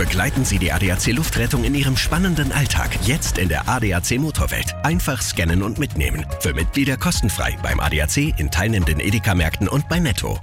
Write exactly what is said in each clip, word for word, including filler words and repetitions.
Begleiten Sie die A D A C Luftrettung in Ihrem spannenden Alltag. Jetzt in der A D A C Motorwelt. Einfach scannen und mitnehmen. Für Mitglieder kostenfrei beim A D A C, in teilnehmenden Edeka-Märkten und bei Netto.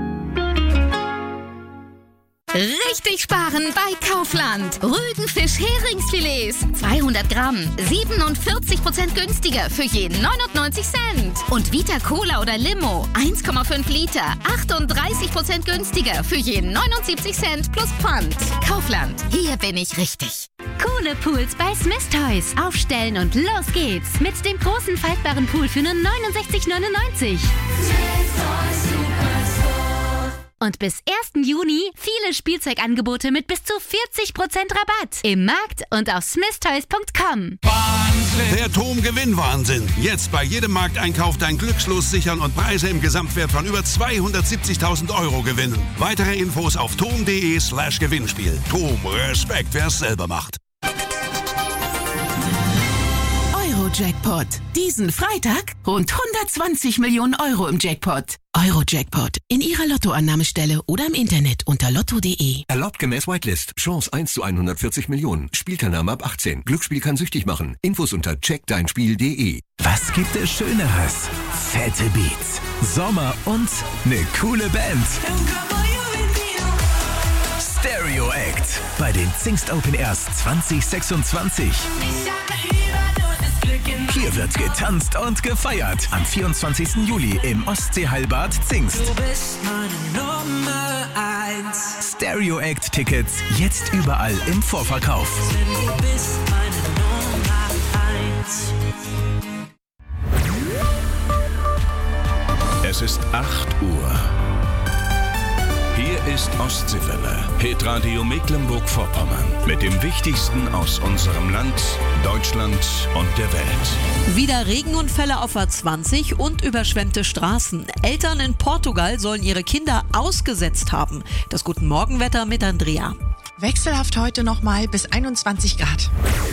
Richtig sparen bei Kaufland. Rügenfisch Heringsfilets. zweihundert Gramm. siebenundvierzig Prozent günstiger für jeden neunundneunzig Cent. Und Vita Cola oder Limo. eins Komma fünf Liter. achtunddreißig Prozent günstiger für jeden neunundsiebzig Cent plus Pfand. Kaufland. Hier bin ich richtig. Coole Pools bei Smith Toys. Aufstellen und los geht's. Mit dem großen faltbaren Pool für nur neunundsechzig neunundneunzig. Und bis ersten Juni viele Spielzeugangebote mit bis zu vierzig Prozent Rabatt. Im Markt und auf smith toys punkt com. Wahnsinn! Der Tom-Gewinn-Wahnsinn. Jetzt bei jedem Markteinkauf dein Glückslos sichern und Preise im Gesamtwert von über zweihundertsiebzigtausend Euro gewinnen. Weitere Infos auf tom.de slash Gewinnspiel. Tom, Respekt, wer's selber macht. Euro-Jackpot. Diesen Freitag rund hundertzwanzig Millionen Euro im Jackpot. Euro-Jackpot. In Ihrer Lottoannahmestelle oder im Internet unter lotto punkt de. Erlaubt gemäß Whitelist. Chance eins zu hundertvierzig Millionen. Spielteilnahme ab achtzehn. Glücksspiel kann süchtig machen. Infos unter check dein spiel punkt de. Was gibt es Schöneres? Fette Beats, Sommer und eine coole Band. Stereo Act bei den Zingst Open Airs zwanzig sechsundzwanzig. Hier wird getanzt und gefeiert. Am vierundzwanzigsten Juli im Ostseeheilbad Zingst. Stereo Act Tickets jetzt überall im Vorverkauf. Es ist acht Uhr. Hier ist Ostseewelle, Hitradio Mecklenburg-Vorpommern. Mit dem Wichtigsten aus unserem Land, Deutschland und der Welt. Wieder Regenunfälle auf A zwanzig und überschwemmte Straßen. Eltern in Portugal sollen ihre Kinder ausgesetzt haben. Das Guten Morgenwetter mit Andrea. Wechselhaft heute nochmal bis einundzwanzig Grad.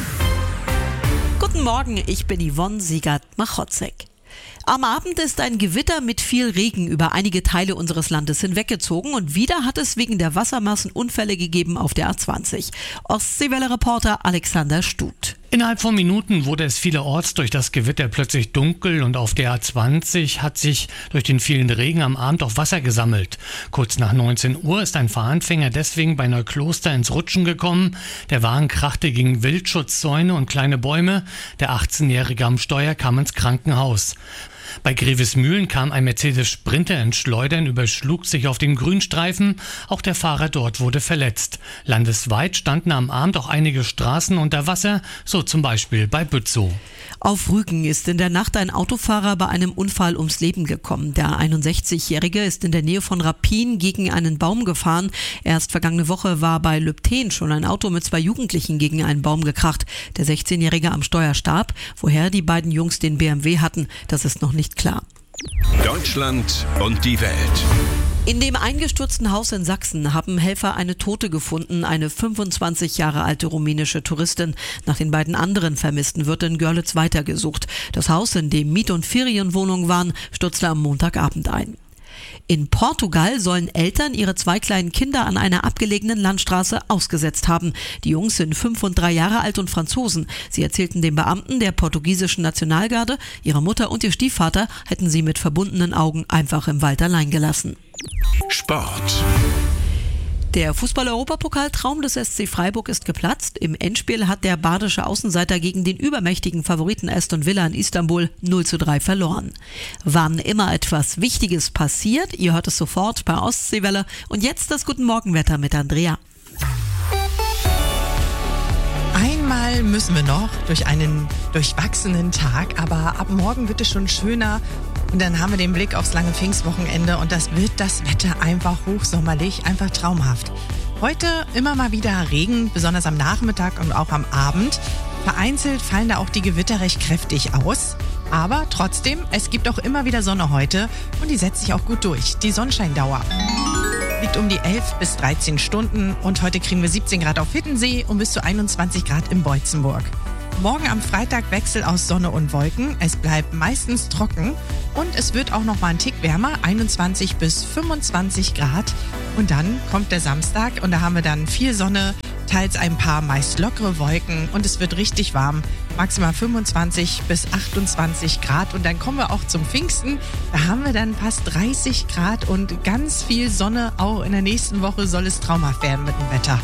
Guten Morgen, ich bin Yvonne Siegert-Machotzek. Am Abend ist ein Gewitter mit viel Regen über einige Teile unseres Landes hinweggezogen und wieder hat es wegen der Wassermassen Unfälle gegeben auf der A zwanzig. Ostseewelle-Reporter Alexander Stut. Innerhalb von Minuten wurde es vielerorts durch das Gewitter plötzlich dunkel und auf der A zwanzig hat sich durch den vielen Regen am Abend auch Wasser gesammelt. Kurz nach neunzehn Uhr ist ein Fahranfänger deswegen bei Neukloster ins Rutschen gekommen. Der Wagen krachte gegen Wildschutzzäune und kleine Bäume. Der achtzehnjährige am Steuer kam ins Krankenhaus. Bei Grevesmühlen kam ein Mercedes Sprinter ins Schleudern, überschlug sich auf dem Grünstreifen. Auch der Fahrer dort wurde verletzt. Landesweit standen am Abend auch einige Straßen unter Wasser, so zum Beispiel bei Bützow. Auf Rügen ist in der Nacht ein Autofahrer bei einem Unfall ums Leben gekommen. Der einundsechzigjährige ist in der Nähe von Rappin gegen einen Baum gefahren. Erst vergangene Woche war bei Lübten schon ein Auto mit zwei Jugendlichen gegen einen Baum gekracht. Der sechzehnjährige am Steuer starb. Woher die beiden Jungs den B M W hatten, das ist noch nicht klar. Deutschland und die Welt. In dem eingestürzten Haus in Sachsen haben Helfer eine Tote gefunden, eine fünfundzwanzig Jahre alte rumänische Touristin. Nach den beiden anderen Vermissten wird in Görlitz weitergesucht. Das Haus, in dem Miet- und Ferienwohnungen waren, stürzte am Montagabend ein. In Portugal sollen Eltern ihre zwei kleinen Kinder an einer abgelegenen Landstraße ausgesetzt haben. Die Jungs sind fünf und drei Jahre alt und Franzosen. Sie erzählten den Beamten der portugiesischen Nationalgarde, ihre Mutter und ihr Stiefvater hätten sie mit verbundenen Augen einfach im Wald allein gelassen. Sport. Der Fußball-Europapokaltraum des S C Freiburg ist geplatzt. Im Endspiel hat der badische Außenseiter gegen den übermächtigen Favoriten Aston Villa in Istanbul null zu drei verloren. Wann immer etwas Wichtiges passiert, ihr hört es sofort bei Ostseewelle. Und jetzt das Guten Morgenwetter mit Andrea. Einmal müssen wir noch durch einen durchwachsenen Tag, aber ab morgen wird es schon schöner. Und dann haben wir den Blick aufs lange Pfingstwochenende und das wird das Wetter einfach hochsommerlich, einfach traumhaft. Heute immer mal wieder Regen, besonders am Nachmittag und auch am Abend. Vereinzelt fallen da auch die Gewitter recht kräftig aus. Aber trotzdem, es gibt auch immer wieder Sonne heute und die setzt sich auch gut durch. Die Sonnenscheindauer liegt um die elf bis dreizehn Stunden und heute kriegen wir siebzehn Grad auf Hiddensee und bis zu einundzwanzig Grad in Beutzenburg. Morgen am Freitag Wechsel aus Sonne und Wolken. Es bleibt meistens trocken und es wird auch noch mal ein Tick wärmer, einundzwanzig bis fünfundzwanzig Grad. Und dann kommt der Samstag und da haben wir dann viel Sonne, teils ein paar meist lockere Wolken und es wird richtig warm. Maximal fünfundzwanzig bis achtundzwanzig Grad und dann kommen wir auch zum Pfingsten. Da haben wir dann fast dreißig Grad und ganz viel Sonne. Auch in der nächsten Woche soll es traumhaft werden mit dem Wetter.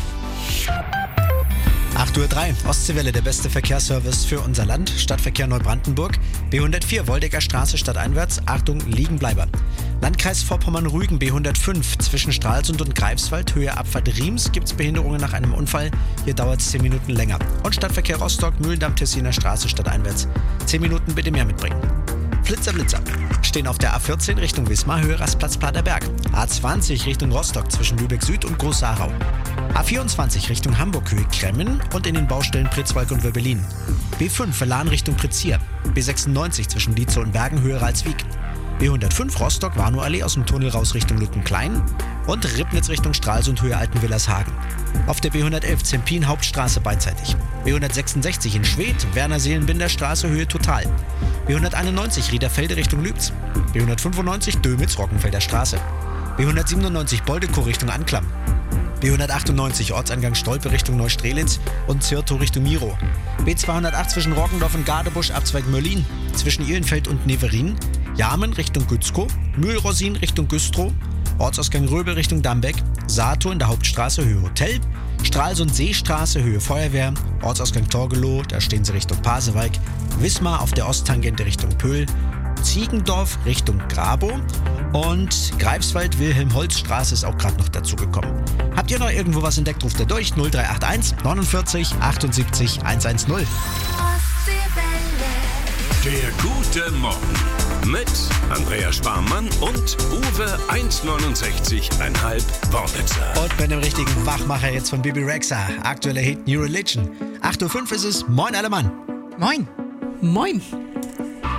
acht Uhr drei, Ostseewelle, der beste Verkehrsservice für unser Land. Stadtverkehr Neubrandenburg, B hundertvier, Woldecker Straße stadteinwärts. Achtung, Liegenbleiber. Landkreis Vorpommern-Rügen, B hundertfünf, zwischen Stralsund und Greifswald, Höhe Abfahrt Riems, gibt es Behinderungen nach einem Unfall. Hier dauert es zehn Minuten länger. Und Stadtverkehr Rostock, Mühlendamm-Tessiner Straße stadteinwärts. zehn Minuten bitte mehr mitbringen. Flitzer, Blitzer. Stehen auf der A vierzehn Richtung Wismar, Höhe Rastplatz Paderberg. A zwanzig Richtung Rostock zwischen Lübeck Süd und Groß-Sarau. A vierundzwanzig Richtung Hamburg, Höhe Kremmen und in den Baustellen Pritzwalk und Wöbelin. B fünf Verlan Richtung Pritzir. B sechsundneunzig zwischen Dietzow und Bergen, Höhe Ralswiek. B hundertfünf Rostock, Warnow-Allee aus dem Tunnel raus Richtung Lüttenklein. Und Ribnitz Richtung Stralsund, Höhe Altenwillershagen. Auf der B hundertelf Zempin Hauptstraße beidseitig. B hundertsechsundsechzig in Schwedt, Werner-Seelenbinder Straße, Höhe Total. B hunderteinundneunzig Riederfelde Richtung Lübz. B hundertfünfundneunzig Dömitz Rockenfelder Straße. B hundertsiebenundneunzig Boldekow Richtung Anklam. B hundertachtundneunzig Ortsangang Stolpe Richtung Neustrelitz und Zirtow Richtung Miro. B zweihundertacht zwischen Roggendorf und Gadebusch Abzweig Möllin, zwischen Ihlenfeld und Neverin. Jarmen Richtung Gützkow, Mühlrosin Richtung Güstrow, Ortsausgang Röbel Richtung Dambeck, Sato in der Hauptstraße Höhe Hotel, Stralsund Seestraße Höhe Feuerwehr, Ortsausgang Torgelow, da stehen sie Richtung Pasewalk, Wismar auf der Osttangente Richtung Pöhl, Ziegendorf Richtung Grabow und Greifswald-Wilhelm-Holz-Straße ist auch gerade noch dazugekommen. Habt ihr noch irgendwo was entdeckt, ruft ihr durch null drei acht eins neunundvierzig achtundsiebzig hundertzehn. Der gute Morgen mit Andrea Sparmann und Uwe eins neunundsechzig Komma fünf Worpitzer. Und bei dem richtigen Wachmacher jetzt von Bibi Rexha, aktueller Hit New Religion. acht Uhr fünf ist es, moin alle Mann. Moin. Moin.